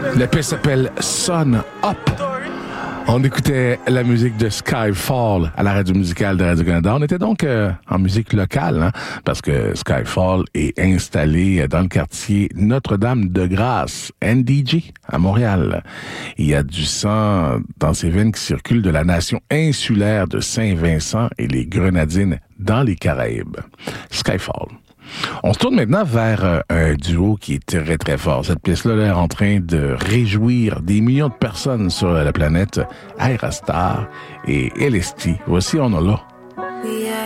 La pièce s'appelle Sun Up. On écoutait la musique de Skyfall à la radio musicale de Radio-Canada. On était donc en musique locale, hein, parce que Skyfall est installé dans le quartier Notre-Dame-de-Grâce, NDG, à Montréal. Il y a du sang dans ces veines qui circulent de la nation insulaire de Saint-Vincent et les Grenadines dans les Caraïbes. Skyfall. On se tourne maintenant vers un duo qui est très, très fort. Cette pièce-là est en train de réjouir des millions de personnes sur la planète. Aerostar et LSD. Voici On a là.